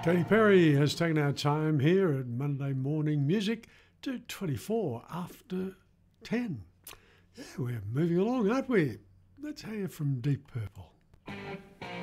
Katy Perry has taken our time here at Monday Morning Music to 24 after 10. Yeah, we're moving along, aren't we? Let's hear from Deep Purple.